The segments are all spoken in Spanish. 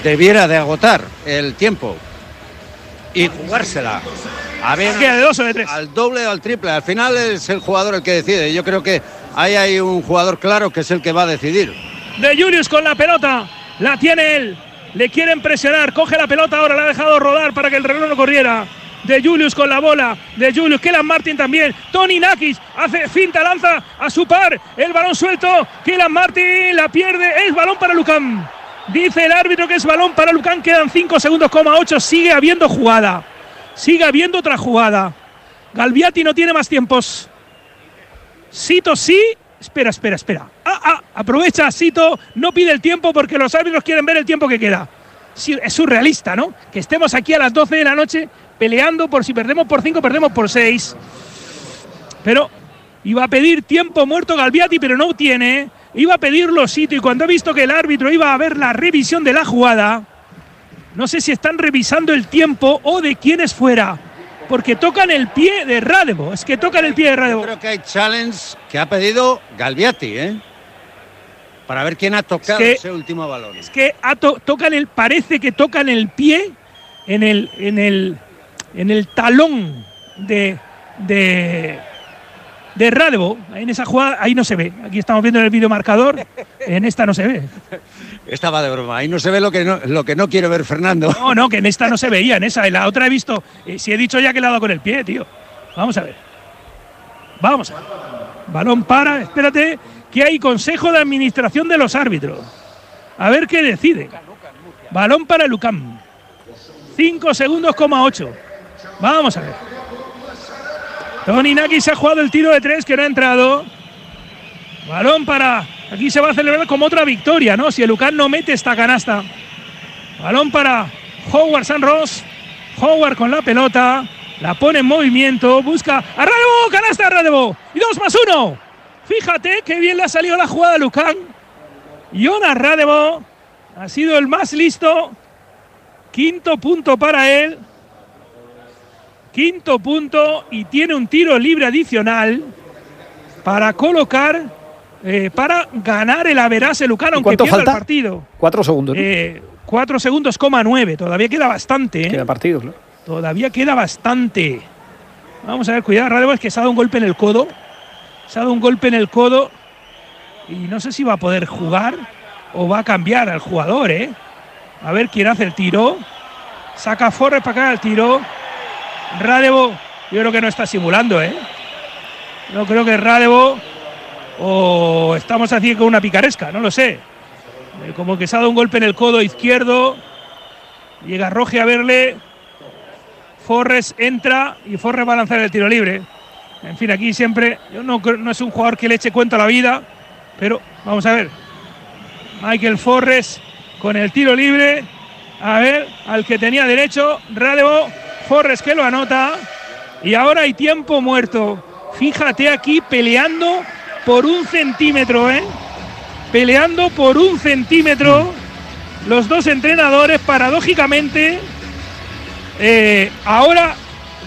debiera de agotar el tiempo y jugársela. A ver, de 2 o de 3. Al doble o al triple. Al final es el jugador el que decide. Yo creo que ahí hay un jugador claro que es el que va a decidir. De Julius con la pelota. La tiene él. Le quieren presionar. Coge la pelota ahora. La ha dejado rodar para que el reloj no corriera. De Julius con la bola. De Julius. Kelan Martin también. Tony Nakis hace finta, lanza a su par. El balón suelto. Kelan Martin la pierde. Es balón para Lucan. Dice el árbitro que es balón para Lucan. Quedan 5 segundos, 8. Sigue habiendo jugada. Sigue habiendo otra jugada. Galbiati no tiene más tiempos. Sito sí. Espera. Aprovecha Sito. No pide el tiempo porque los árbitros quieren ver el tiempo que queda. Sí, es surrealista, ¿no? Que estemos aquí a las 12 de la noche peleando por si perdemos por 5, perdemos por 6. Pero iba a pedir tiempo muerto Galbiati, pero no tiene. Iba a pedirlo Sito y cuando ha visto que el árbitro iba a ver la revisión de la jugada, no sé si están revisando el tiempo o de quién es fuera, porque tocan el pie de Radevo. Es que tocan el pie de Radevo. Yo creo que hay challenge que ha pedido Galbiati, para ver quién ha tocado ese último balón. Es que parece que tocan el pie en el talón de Radevo. En esa jugada, ahí no se ve. Aquí estamos viendo en el videomarcador. En esta no se ve. Estaba de broma. Ahí no se ve lo que no quiere ver Fernando. No, que en esta no se veía. En esa, en la otra he visto. Si he dicho ya que le ha dado con el pie, tío. Vamos a ver. Balón para. Espérate, que hay consejo de administración de los árbitros. A ver qué decide. Balón para Lucan. 5 segundos, 8. Vamos a ver. Tony Nakis se ha jugado el tiro de 3 que no ha entrado. Balón para. Aquí se va a celebrar como otra victoria, ¿no? Si el Lucan no mete esta canasta. Balón para Howard San Ross. Howard con la pelota. La pone en movimiento. Busca a Radevo. Canasta a Radevo. Y 2+1. Fíjate qué bien le ha salido la jugada a Lucan. Jonas Radevo ha sido el más listo. 5.º punto para él. 5.º punto y tiene un tiro libre adicional para colocar, para ganar el average Lucan, aunque pierda falta? El partido. 4 segundos. 4 segundos, 9. Todavía queda bastante. Queda partido, claro. Todavía queda bastante. Vamos a ver, cuidado, Radevo, es que se ha dado un golpe en el codo. Y no sé si va a poder jugar o va a cambiar al jugador, A ver quién hace el tiro. Saca Forrest para acá el tiro. Radevo, yo creo que no está simulando, No creo que Radevo o estamos haciendo una picaresca, no lo sé. Como que se ha dado un golpe en el codo izquierdo. Llega Roge a verle. Forrest entra y Forrest va a lanzar el tiro libre. En fin, aquí siempre, no es un jugador que le eche cuenta a la vida, pero vamos a ver. Michael Forrest con el tiro libre. A ver, al que tenía derecho, Radevo. Forrest que lo anota. Y ahora hay tiempo muerto. Fíjate aquí peleando por 1 centímetro, Peleando por 1 centímetro. Los dos entrenadores, paradójicamente. Ahora,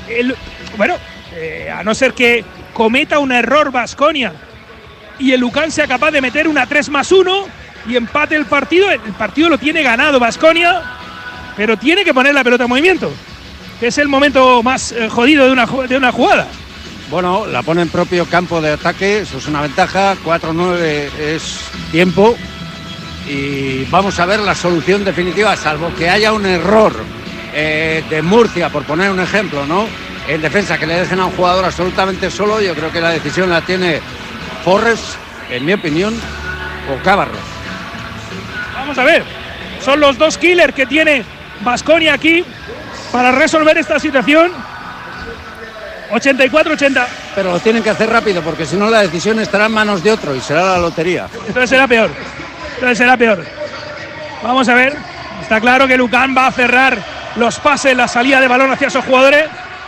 a no ser que cometa un error Baskonia y el Lucan sea capaz de meter una 3+1 y empate el partido lo tiene ganado Baskonia, pero tiene que poner la pelota en movimiento, que es el momento más jodido de una jugada. Bueno, la pone en propio campo de ataque, eso es una ventaja. 4-9 es tiempo y vamos a ver la solución definitiva, salvo que haya un error de Murcia, por poner un ejemplo, ¿no? En defensa, que le dejen a un jugador absolutamente solo. Yo creo que la decisión la tiene Forrest, en mi opinión, o Cabarro. Vamos a ver, son los dos killers que tiene Baskonia aquí para resolver esta situación. 84-80. Pero lo tienen que hacer rápido, porque si no la decisión estará en manos de otro y será la lotería. Entonces será peor. Vamos a ver. Está claro que Lucan va a cerrar los pases, la salida de balón hacia esos jugadores.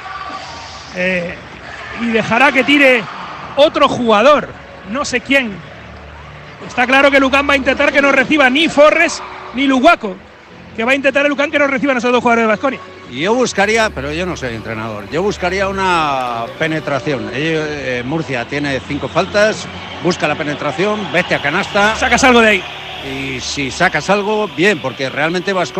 Y dejará que tire otro jugador, no sé quién. Está claro que Lucan va a intentar que no reciba ni Forrest ni Luwaco, que va a intentar el Lucan que no reciban esos dos jugadores de Baskonia. Y yo buscaría, pero yo no soy entrenador, yo buscaría una penetración. Murcia tiene 5 faltas, busca la penetración, vete a canasta. Sacas algo de ahí. Y si sacas algo, bien, porque realmente Baskonia